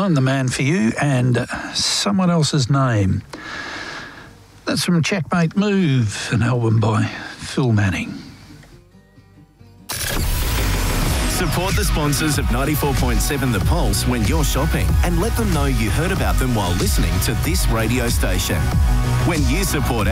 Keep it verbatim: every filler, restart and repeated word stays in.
I'm the Man for You and Someone Else's Name. That's from Checkmate Move, an album by Phil Manning. Support the sponsors of ninety-four point seven The Pulse when you're shopping and let them know you heard about them while listening to this radio station. When you support